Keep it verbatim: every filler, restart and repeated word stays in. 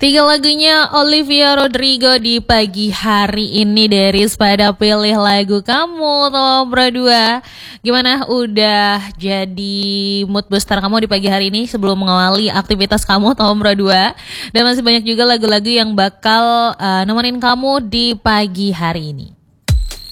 Tiga lagunya Olivia Rodrigo di pagi hari ini dari pada pilih lagu kamu Tombra dua. Gimana, udah jadi mood booster kamu di pagi hari ini sebelum mengawali aktivitas kamu Tombra dua? Dan masih banyak juga lagu-lagu yang bakal uh, nemenin kamu di pagi hari ini.